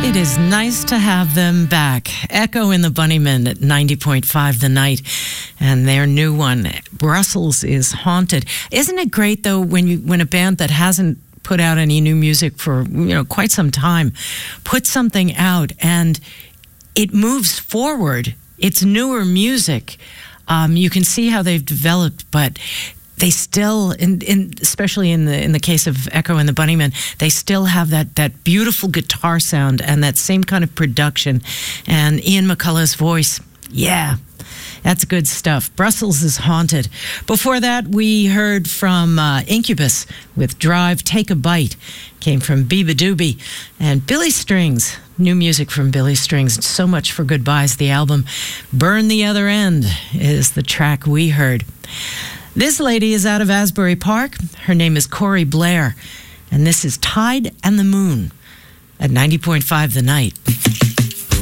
It is nice to have them back. Echo and the Bunnymen at 90.5 The Night, and their new one, Brussels is Haunted. Isn't it great, though, when a band that hasn't put out any new music for quite some time puts something out and it moves forward? It's newer music. You can see how they've developed, but they still, especially in the case of Echo and the Bunnymen, they still have that beautiful guitar sound and that same kind of production. And Ian McCullough's voice, yeah, that's good stuff. Brussels is Haunted. Before that, we heard from Incubus with Drive, Take a Bite. Came from Biba Doobie. And Billy Strings, new music from Billy Strings. So Much for Goodbyes, the album. Burn the Other End is the track we heard. This lady is out of Asbury Park. Her name is Corey Blair. And this is Tide and the Moon at 90.5 The Night.